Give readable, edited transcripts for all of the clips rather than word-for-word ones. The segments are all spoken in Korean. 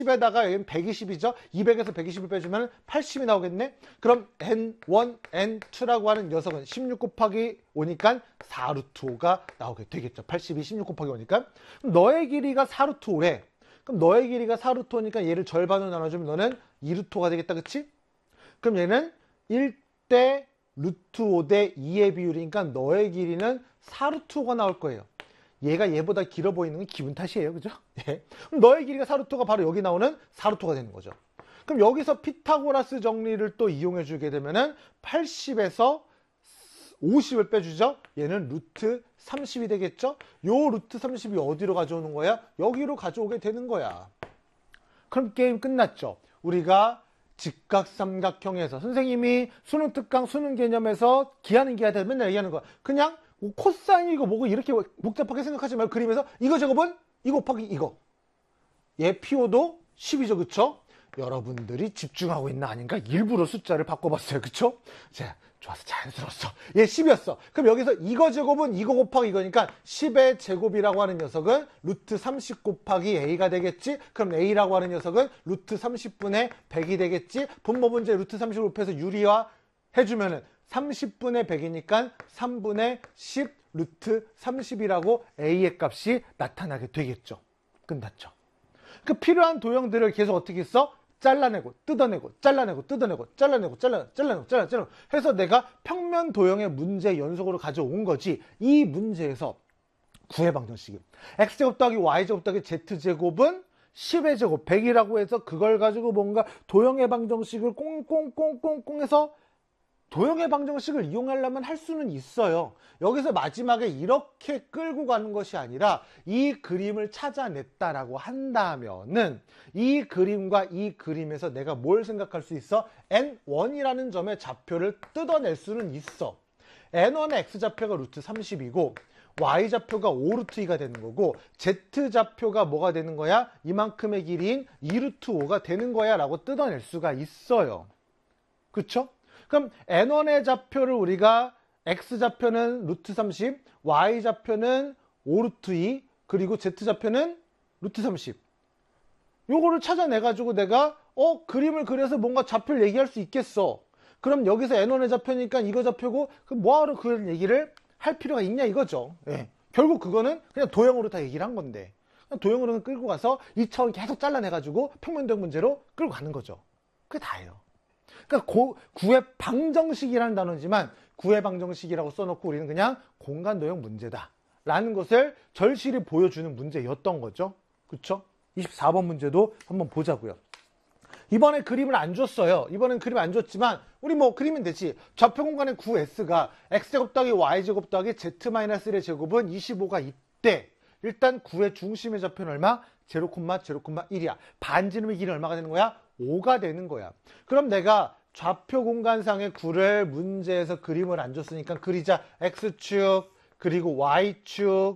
10에다가 여기는 120이죠. 200에서 120을 빼주면 80이 나오겠네. 그럼 n1, n2라고 하는 녀석은 16 곱하기 5니까 4루트 5가 나오게 되겠죠. 80이 16 곱하기 5니까. 그럼 너의 길이가 4루트 5래. 그럼 너의 길이가 4루트 5니까 얘를 절반으로 나눠주면 너는 2루트 5가 되겠다. 그치? 그럼 얘는 1대 루트 5대 2의 비율이니까 너의 길이는 4루트 5가 나올 거예요. 얘가 얘보다 길어 보이는 건 기분 탓이에요. 그죠? 예. 그럼 너의 길이가 4루트가 바로 여기 나오는 4루트가 되는 거죠. 그럼 여기서 피타고라스 정리를 또 이용해 주게 되면은 80에서 50을 빼주죠. 얘는 루트 30이 되겠죠. 요 루트 30이 어디로 가져오는 거야? 여기로 가져오게 되는 거야. 그럼 게임 끝났죠. 우리가 직각삼각형에서 선생님이 수능 특강 수능 개념에서 기하는 기하 대 맨날 얘기하는 거야. 그냥 코사인이고 뭐고 이렇게 복잡하게 생각하지 말고 그림에서 이거 제곱은 이거 곱하기 이거. 얘 PO도 10이죠. 그쵸? 여러분들이 집중하고 있나 아닌가 일부러 숫자를 바꿔봤어요. 그쵸? 자, 좋았어. 자연스러웠어. 얘 10이었어. 그럼 여기서 이거 제곱은 이거 곱하기 이거니까 10의 제곱이라고 하는 녀석은 루트 30 곱하기 A가 되겠지? 그럼 A라고 하는 녀석은 루트 30분의 100이 되겠지? 분모 문제 루트 30을 곱해서 유리화 해주면은 30분의 100이니까 3분의 10 루트 30이라고 A의 값이 나타나게 되겠죠. 끝났죠. 그 필요한 도형들을 계속 어떻게 써? 잘라내고 뜯어내고 잘라내고 뜯어내고 잘라내고 잘라내고 해서 내가 평면 도형의 문제 연속으로 가져온 거지. 이 문제에서 구의 방정식이 x제곱 더하기 y제곱 더하기 z제곱은 10의 제곱 100이라고 해서 그걸 가지고 뭔가 도형의 방정식을 꽁꽁꽁꽁꽁 해서 도형의 방정식을 이용하려면 할 수는 있어요. 여기서 마지막에 이렇게 끌고 가는 것이 아니라 이 그림을 찾아냈다라고 한다면은 이 그림과 이 그림에서 내가 뭘 생각할 수 있어? n1이라는 점의 좌표를 뜯어낼 수는 있어. n1의 x좌표가 루트 30이고 y좌표가 5루트 2가 되는 거고 z좌표가 뭐가 되는 거야? 이만큼의 길이인 2루트 5가 되는 거야 라고 뜯어낼 수가 있어요. 그쵸? 그럼 n1의 좌표를 우리가 x좌표는 루트 30, y좌표는 5루트 2, 그리고 z좌표는 루트 30. 요거를 찾아내가지고 내가 그림을 그려서 뭔가 좌표를 얘기할 수 있겠어. 그럼 여기서 n1의 좌표니까 이거 좌표고 그럼 뭐하러 그런 얘기를 할 필요가 있냐 이거죠. 예. 결국 그거는 그냥 도형으로 다 얘기를 한 건데 도형으로 끌고 가서 2차원 계속 잘라내가지고 평면도형 문제로 끌고 가는 거죠. 그게 다예요. 그러니까 구의 방정식이라는 단어지만 구의 방정식이라고 써놓고 우리는 그냥 공간도형 문제다 라는 것을 절실히 보여주는 문제였던 거죠. 그쵸? 24번 문제도 한번 보자고요. 이번에 그림을 안 줬어요. 이번엔 그림 안 줬지만 우리 뭐 그리면 되지. 좌표 공간의 9S가 X제곱 더하기 Y제곱 더하기 Z-1의 제곱은 25가 있대. 일단 9의 중심의 좌표는 얼마? 0,0,1이야. 반지름의 길이는 얼마가 되는 거야? 5가 되는 거야. 그럼 내가 좌표 공간상의 9를 문제에서 그림을 안 줬으니까 그리자. X축, 그리고 Y축,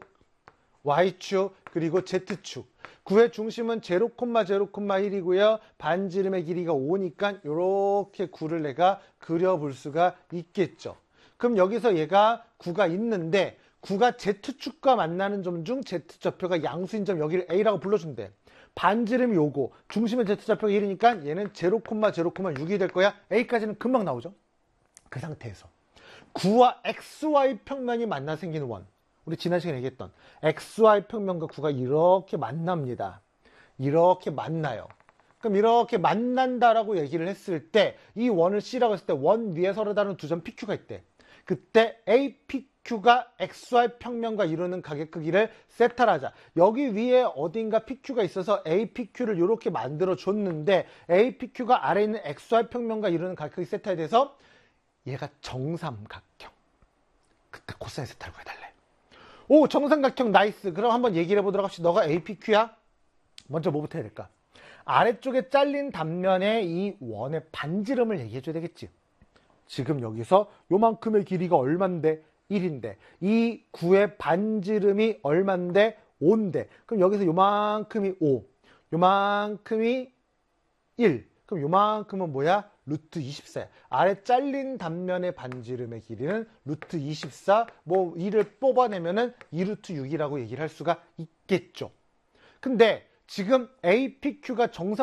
그리고 Z축. 9의 중심은 0,0,1이고요. 반지름의 길이가 5니까 이렇게 9를 내가 그려볼 수가 있겠죠. 그럼 여기서 얘가 9가 있는데 9가 Z축과 만나는 점 중 Z좌표가 양수인 점 여기를 A라고 불러준대. 반지름이 요거, 중심의 Z좌표가 1이니까 얘는 0,0,6이 될 거야. A까지는 금방 나오죠. 그 상태에서 9와 XY 평면이 만나 생기는 원. 우리 지난 시간에 얘기했던 XY 평면과 9가 이렇게 만납니다. 이렇게 만나요. 그럼 이렇게 만난다라고 얘기를 했을 때 이 원을 C라고 했을 때 원 위에 서로 다른 두 점 PQ가 있대. 그때 APQ가 XY 평면과 이루는 가격 크기를 세타를 하자. 여기 위에 어딘가 PQ가 있어서 APQ를 이렇게 만들어 줬는데 APQ가 아래에 있는 XY 평면과 이루는 가격 크기 세타에 대해서 얘가 정삼각형. 그때 코사인 세타를 구해달래. 오, 정삼각형 나이스. 그럼 한번 얘기를 해보도록 합시다. 너가 APQ야? 먼저 뭐부터 해야 될까? 아래쪽에 잘린 단면의 이 원의 반지름을 얘기해줘야 되겠지. 지금 여기서 요만큼의 길이가 얼만데? 1인데 이 9의 반지름이 얼만데? 5인데 그럼 여기서 요만큼이 5, 요만큼이 1. 그럼 요만큼은 뭐야? 루트 24야. 아래 잘린 단면의 반지름의 길이는 루트 24, 뭐 2를 뽑아내면은 2루트 6이라고 얘기를 할 수가 있겠죠. 근데 지금 APQ가 정상